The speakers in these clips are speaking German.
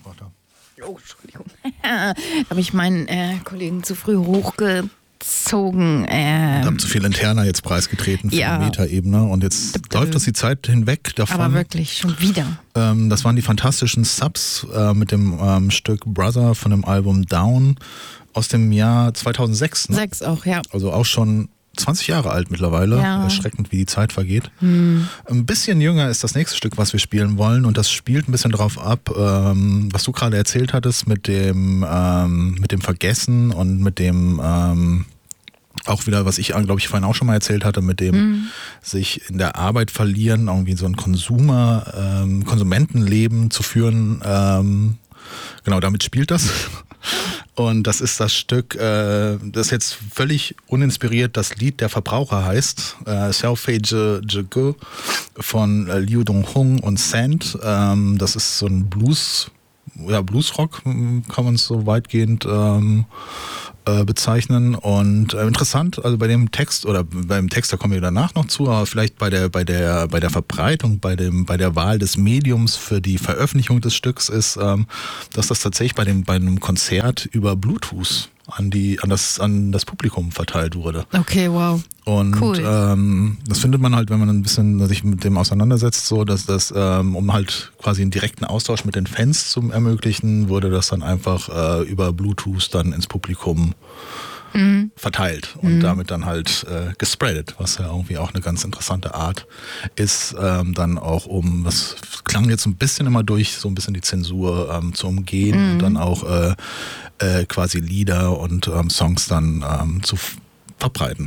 mitgebracht habe. Oh, Entschuldigung. Habe ich meinen Kollegen zu früh hochgezogen. Und haben zu viel interner jetzt preisgetreten für die Metaebene. Und jetzt läuft das die Zeit hinweg davon. Aber wirklich, schon wieder. Das waren die fantastischen Subs mit dem Stück Brother von dem Album Down aus dem Jahr 2006. Ne? 6 auch, ja. Also auch schon 20 Jahre alt mittlerweile. Ja. Erschreckend, wie die Zeit vergeht. Ein bisschen jünger ist das nächste Stück, was wir spielen wollen. Und das spielt ein bisschen drauf ab, was du gerade erzählt hattest mit dem Vergessen und mit dem auch wieder, was ich glaube ich vorhin auch schon mal erzählt hatte, mit dem sich in der Arbeit verlieren, irgendwie so ein Konsumentenleben zu führen. Genau, damit spielt das. Und das ist das Stück, das jetzt völlig uninspiriert das Lied der Verbraucher heißt, Xiaofei Zhe Ge von Liu Donghong und Sand. Das ist so ein Bluesrock, kann man es so weitgehend bezeichnen. Und interessant, also bei dem Text, oder beim Text, da kommen wir danach noch zu, aber vielleicht bei der Verbreitung, bei der Wahl des Mediums für die Veröffentlichung des Stücks ist, dass das tatsächlich bei einem Konzert über Bluetooth an das Publikum verteilt wurde. Okay, wow. Und cool. Das findet man halt, wenn man ein bisschen sich mit dem auseinandersetzt, so dass das, um halt quasi einen direkten Austausch mit den Fans zu ermöglichen, wurde das dann einfach über Bluetooth dann ins Publikum verteilt und damit dann halt gespreadet, was ja irgendwie auch eine ganz interessante Art ist, dann auch das klang jetzt ein bisschen immer durch, so ein bisschen die Zensur zu umgehen und dann auch quasi Lieder und Songs dann zu verbreiten.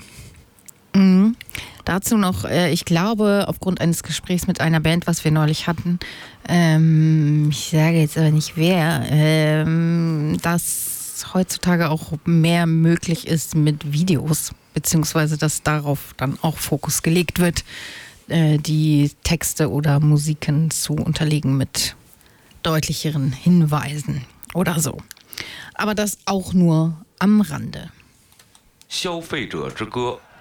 Dazu noch, ich glaube, aufgrund eines Gesprächs mit einer Band, was wir neulich hatten, ich sage jetzt aber nicht wer, dass heutzutage auch mehr möglich ist mit Videos, beziehungsweise dass darauf dann auch Fokus gelegt wird, die Texte oder Musiken zu unterlegen mit deutlicheren Hinweisen oder so. Aber das auch nur am Rande. 消费者之歌